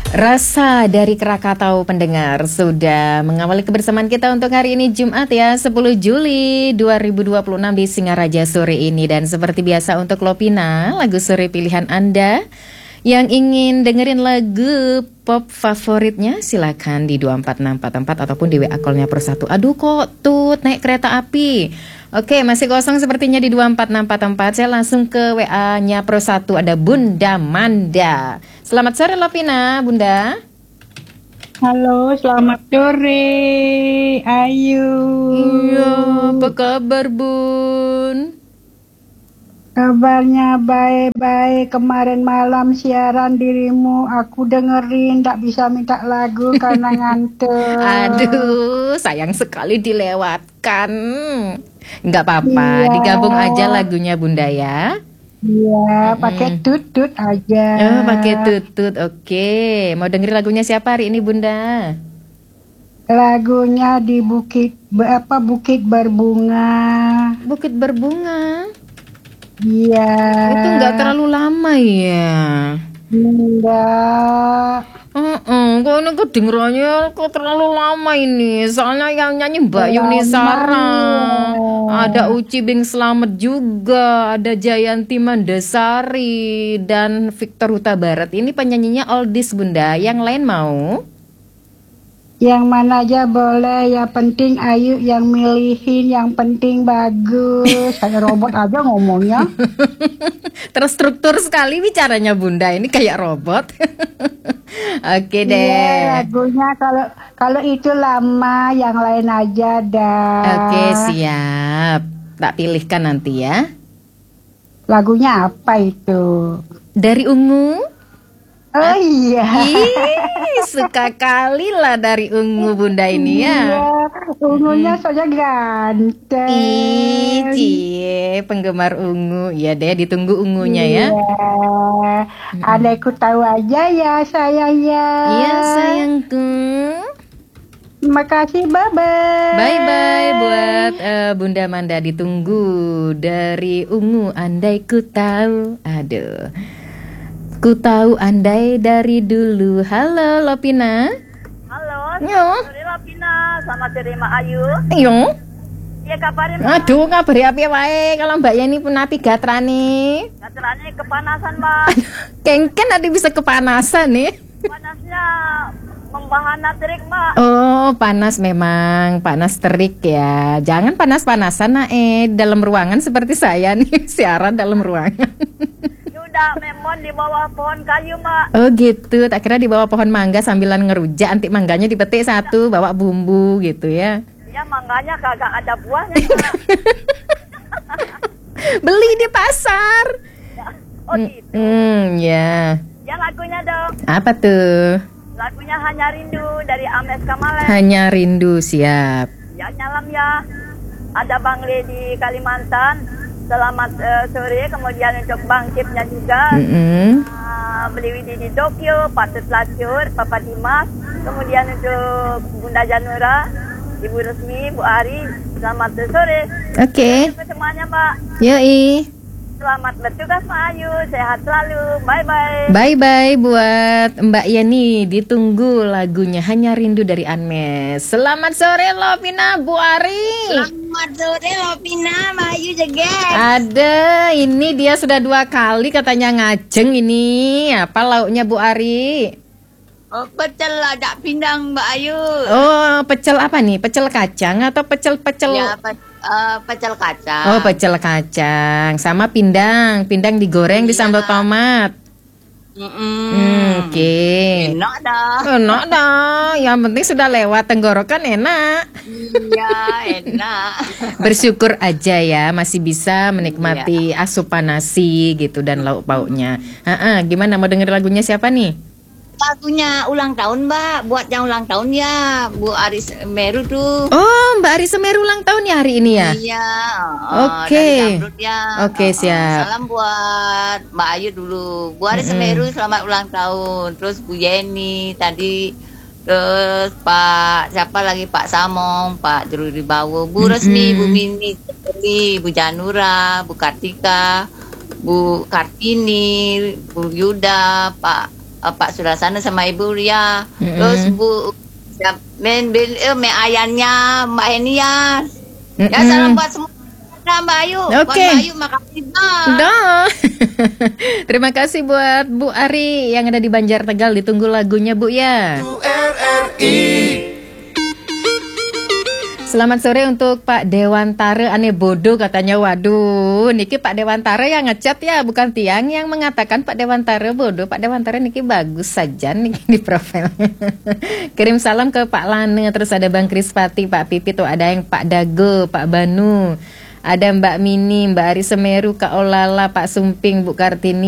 Rasa dari Krakatau pendengar sudah mengawali kebersamaan kita untuk hari ini Jumat ya 10 Juli 2026 di Singaraja sore ini. Dan seperti biasa untuk Lopina, lagu sore pilihan Anda yang ingin dengerin lagu pop favoritnya silakan di 24644 ataupun di WA call-nya per 1. Aduh kok tut naik kereta api. Oke, masih kosong sepertinya di 24644. Saya langsung ke WA-nya Pro 1. Ada Bunda Manda. Selamat sore Lopina, Bunda. Halo, selamat sore. Ayu. Iya, apa kabar Bun? Kabarnya baik-baik. Kemarin malam siaran dirimu aku dengerin, tak bisa minta lagu karena ngantuk. Aduh, sayang sekali dilewatkan. Nggak apa-apa, Iya. digabung aja lagunya Bunda ya. Iya, pakai tutut aja. Oh, pakai tutut. Oke, mau dengerin lagunya siapa hari ini Bunda? Lagunya di Bukit Berbunga. Bukit Berbunga. Iya. Itu nggak terlalu lama ya? Enggak. Kok ini kedengerannya kok terlalu lama ini. Soalnya yang nyanyi Mbak Yuni Sara, ada Uci Bing Slamet juga, ada Jayanti Mandasari dan Victor Huta Barat. Ini penyanyinya oldies Bunda. Yang lain mau? Yang mana aja boleh, yang penting Ayu yang milihin, yang penting bagus. Kayak robot aja ngomongnya. Terstruktur sekali bicaranya Bunda. Ini kayak robot. Oke deh. Iya, lagunya kalau itu lama, yang lain aja dah. Oke, siap. Tak pilihkan nanti ya. Lagunya apa itu? Dari Ungu. Oh iya. Ih, suka kali lah dari Ungu Bunda ini ya. Iya, ungunya soalnya ganteng. Ih, cie, penggemar Ungu. Ya deh, ditunggu Ungunya ya. Iya. Adekku tahu aja ya sayangnya. Iya sayangku. Makasih, bye-bye. Bye-bye buat Bunda Manda, ditunggu dari Ungu. Andai ku tahu. Aduh. Ku tahu andai dari dulu. Halo Lopina. Halo, Yo. sore Lapina, selamat sore Mak Ayu. Yo. Iya kabarin. Aduh, ngabari api wae kalau Mbak Yani pun api gatrane. Gaterannya kepanasan Mbak. Kengken nanti bisa kepanasan nih. Panasnya membahana terik Mbak. Oh, panas memang, panas terik ya. Jangan panas-panasan dalam ruangan seperti saya nih, siaran dalam ruangan. Udah memon di bawah pohon kayu Mbak. Oh gitu, tak kira di bawah pohon mangga sambilan ngerujak, antik mangganya dipetik satu, bawa bumbu gitu ya. Ya mangganya kagak ada buahnya Mbak. Beli di pasar. Ya. Oh gitu. Ya. Ya lagunya dong. Apa tuh? Lagunya Hanya Rindu dari Ames Kamale. Hanya rindu, siap. Ya nyalam ya. Ada Bang Le di Kalimantan. Selamat sore, kemudian untuk Bang Cipnya juga. Beli Widi di Tokyo, Patut Lacur, Papa Dimas. Kemudian untuk Bunda Janura, Ibu Resmi, Bu Ari. Selamat sore. Oke. Semuanya Mbak. Yoi. Selamat bertugas Mbak Ayu, sehat selalu. Bye-bye. Bye-bye buat Mbak Yani. Ditunggu lagunya Hanya Rindu dari Anmes. Selamat sore Lopina, Bu Ari. Selamat sore Lopina, Mbak Ayu juga. Ada, ini dia sudah 2 kali katanya ngajeng ini. Apa lauknya Bu Ari? Oh, pecel ada pindang Mbak Ayu. Oh, pecel apa nih? Pecel kacang atau pecel-pecel? Ya, pecel kacang. Oh, pecel kacang sama pindang. Pindang digoreng di sambal tomat. Oke. Enak dah. Enak dah. Yang penting sudah lewat tenggorokan enak. Iya, enak. Bersyukur aja ya masih bisa menikmati asupan nasi gitu dan lauk pauknya. Gimana mau denger lagunya siapa nih? Lagunya ulang tahun Mbak, buat yang ulang tahun ya, Bu Aris Meru tuh. Oh, Mbak Ari Semeru ulang tahun ya hari ini ya? Iya. Oke. Dari Jamrut ya. Oke, siap. Salam buat Mbak Ayu dulu. Bu Aris Semeru selamat ulang tahun. Terus Bu Yeni tadi. Terus Pak siapa lagi, Pak Samong, Pak Jurudi Bawo, Bu Resmi, Bu Mini, Bu Janura, Bu Kartika, Bu Kartini, Bu Yuda, Pak Pak Surasana sama Ibu Ria. Terus Bu men ayahnya Mbak Henia. Ya salam buat semua Mbak Ayu. Buat Mbak Ayu makasih Dah. Terima kasih buat Bu Ari yang ada di Banjar Tegal. Ditunggu lagunya Bu ya. Selamat sore untuk Pak Dewantara, aneh bodoh katanya. Waduh, niki Pak Dewantara yang ngechat ya, bukan Tiang yang mengatakan Pak Dewantara bodoh. Pak Dewantara niki bagus saja niki di profil. Kirim salam ke Pak Lane, terus ada Bang Krispati, Pak Pipi, tuh ada yang Pak Dago, Pak Banu, ada Mbak Mini, Mbak Ari Semeru, Kak Olala, Pak Sumping, Bu Kartini.